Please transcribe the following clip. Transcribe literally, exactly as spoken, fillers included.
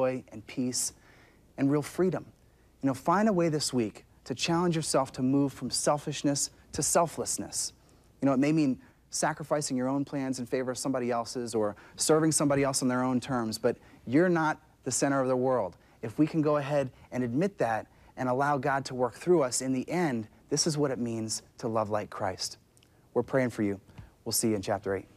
joy and peace and real freedom. You know, find a way this week to challenge yourself to move from selfishness to selflessness. You know, it may mean sacrificing your own plans in favor of somebody else's or serving somebody else on their own terms, but you're not the center of the world. If we can go ahead and admit that and allow God to work through us, in the end, this is what it means to love like Christ. We're praying for you. We'll see you in chapter eight.